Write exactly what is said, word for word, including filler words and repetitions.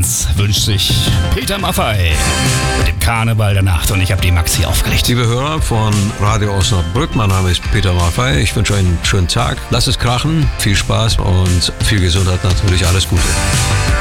Eins wünscht sich Peter Maffay mit dem Karneval der Nacht und ich habe die Maxi aufgelegt. Liebe Hörer von Radio Osnabrück, mein Name ist Peter Maffay. Ich wünsche euch einen schönen Tag. Lasst es krachen, viel Spaß und viel Gesundheit natürlich. Alles Gute.